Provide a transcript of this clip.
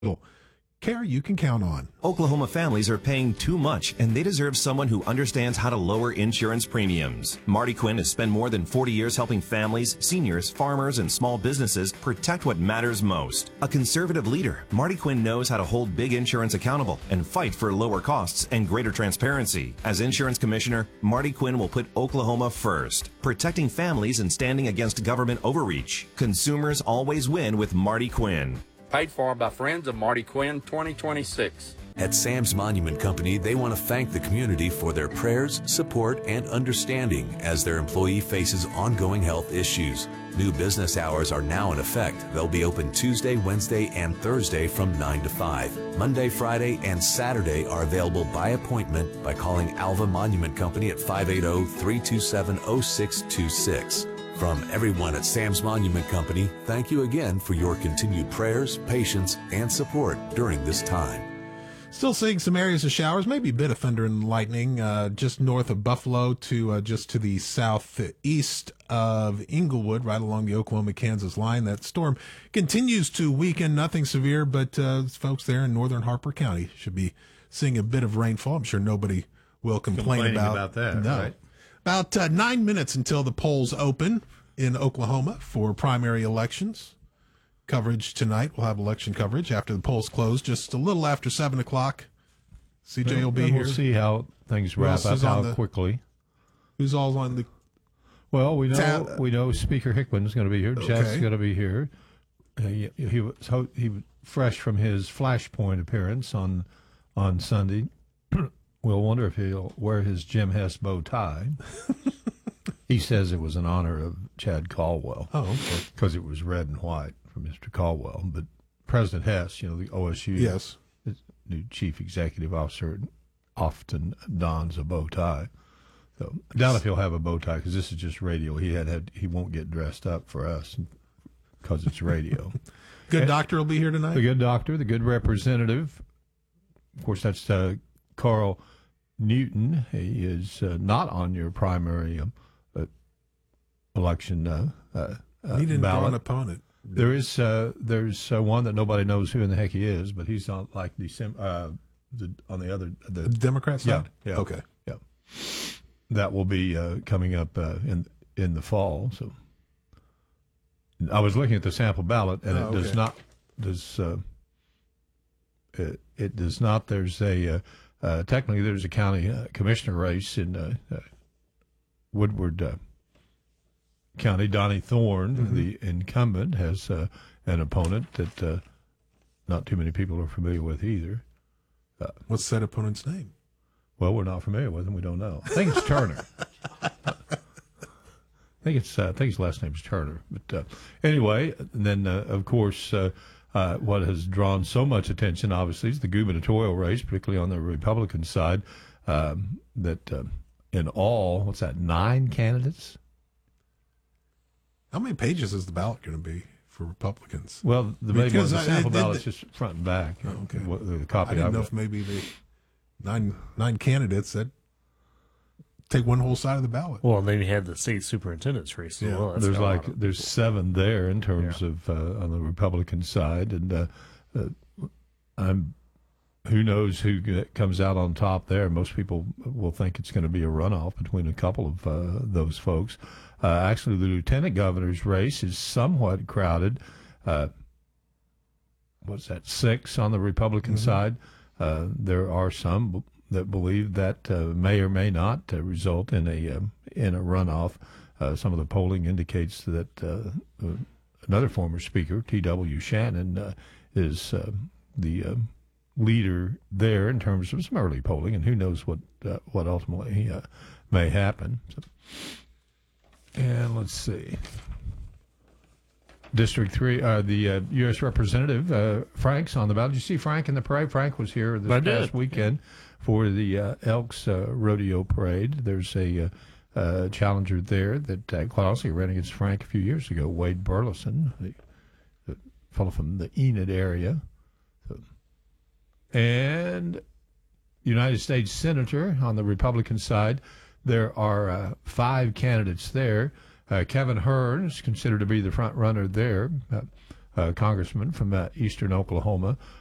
Care you can count on. Oklahoma families are paying too much, and they deserve someone who understands how to lower insurance premiums. Marty Quinn has spent more than 40 years helping families, seniors, farmers, and small businesses protect what matters most. A conservative leader, Marty Quinn knows how to hold big insurance accountable and fight for lower costs and greater transparency. As insurance commissioner, Marty Quinn will put Oklahoma first, protecting families and standing against government overreach. Consumers always win with Marty Quinn. Paid for by Friends of Marty Quinn 2026. At Sam's Monument Company, they want to thank the community for their prayers, support, and understanding as their employee faces ongoing health issues. New business hours are now in effect. They'll be open Tuesday, Wednesday, and Thursday from 9 to 5. Monday, Friday, and Saturday are available by appointment by calling Alva Monument Company at 580-327-0626. From everyone at Sam's Monument Company, thank you again for your continued prayers, patience, and support during this time. Still seeing some areas of showers, maybe a bit of thunder and lightning just north of Buffalo to just to the southeast of Inglewood, right along the Oklahoma-Kansas line. That storm continues to weaken, nothing severe, but folks there in northern Harper County should be seeing a bit of rainfall. I'm sure nobody will complain about that. No. Right? About 9 minutes until the polls open in Oklahoma for primary elections. Coverage tonight. We'll have election coverage after the polls close, just a little after 7 o'clock. CJ will be here. We'll see how things wrap up, how quickly. Who's all on the... Well, we know Speaker Hickman's going to be here. Okay. Jeff's going to be here. He was fresh from his Flashpoint appearance on Sunday. We'll wonder if he'll wear his Jim Hess bow tie. He says it was in honor of Chad Caldwell. Oh, okay. Because it was red and white for Mr. Caldwell. But President Hess, the OSU new chief executive officer, often dons a bow tie. So I doubt if he'll have a bow tie because this is just radio. He won't get dressed up for us because it's radio. Good doctor will be here tonight? The good doctor, the good representative. Of course, that's Carl Newton. He is not on your primary election he didn't ballot. draw an opponent. There's one that nobody knows who in the heck he is, but he's on like on the Democrat side. Yeah. Okay. Yeah. That will be coming up in the fall. So I was looking at the sample ballot, and it does not. It does not. There's technically there's a county commissioner race in Woodward County. Donnie Thorne, the incumbent, has an opponent that not too many people are familiar with either. What's that opponent's name? Well, we're not familiar with him. We don't know. I think it's Turner. I think his last name's Turner. But anyway, and then of course, what has drawn so much attention, obviously, is the gubernatorial race, particularly on the Republican side. That in all, 9 candidates? How many pages is the ballot going to be for Republicans? Well, the sample ballot's just front and back. Oh, okay. The copy I didn't know if maybe the nine candidates that take one whole side of the ballot. Well, then you had the state superintendent's race as well. There's 7 there in terms of on the Republican side, and who knows who comes out on top there. Most people will think it's going to be a runoff between a couple of those folks. Actually, the lieutenant governor's race is somewhat crowded. What's that, 6 on the Republican side? There are some that believe that may or may not result in a runoff. Some of the polling indicates that another former speaker, T.W. Shannon, is the leader there in terms of some early polling, and who knows what ultimately may happen. So, and let's see. District 3, the U.S. Representative, Frank's on the ballot. Did you see Frank in the parade? Frank was here this past weekend for the Elks Rodeo Parade. There's a challenger there that quite honestly ran against Frank a few years ago, Wade Burleson, the fellow from the Enid area. And United States Senator on the Republican side, there are 5 candidates there. Kevin Hearn is considered to be the front runner there, congressman from eastern Oklahoma.